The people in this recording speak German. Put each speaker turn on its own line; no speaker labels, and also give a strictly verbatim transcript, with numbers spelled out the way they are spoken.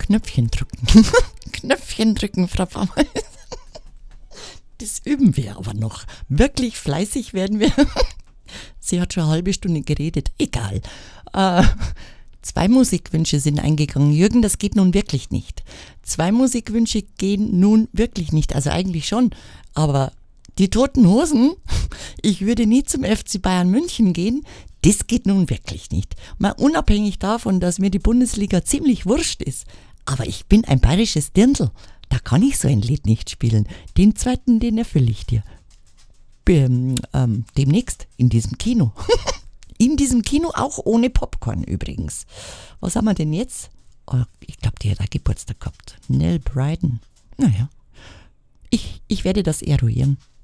Knöpfchen drücken. Knöpfchen drücken, Frau Bauer. Das üben wir aber noch. Wirklich fleißig werden wir. Sie hat schon eine halbe Stunde geredet. Egal. Äh, zwei Musikwünsche sind eingegangen. Jürgen, das geht nun wirklich nicht. Zwei Musikwünsche gehen nun wirklich nicht. Also eigentlich schon. Aber die Toten Hosen, ich würde nie zum F C Bayern München gehen. Das geht nun wirklich nicht. Mal unabhängig davon, dass mir die Bundesliga ziemlich wurscht ist. Aber ich bin ein bayerisches Dirndl. Da kann ich so ein Lied nicht spielen. Den zweiten, den erfülle ich dir. Ähm, ähm, demnächst in diesem Kino. In diesem Kino, auch ohne Popcorn übrigens. Was haben wir denn jetzt? Oh, ich glaube, die hat auch Geburtstag gehabt. Nell Bryden. Naja, ich, ich werde das eruieren.